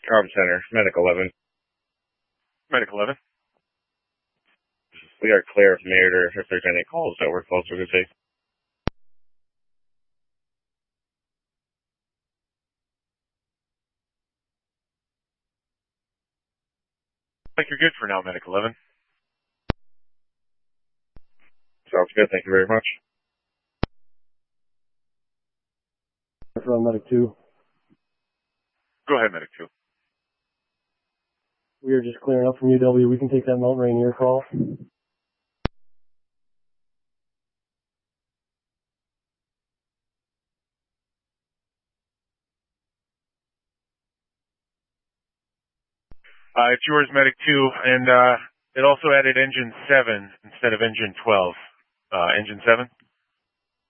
Comm Center, Medic 11. Medic 11. We are clear from the air if there's any calls that we're closer to take. I think you're good for now, Medic 11. Sounds good. Thank you very much. From Medic 2. Go ahead, Medic 2. We are just clearing up from UW. We can take that Mount Rainier call. It's yours, Medic 2, and it also added engine 7 instead of engine 12. Engine 7?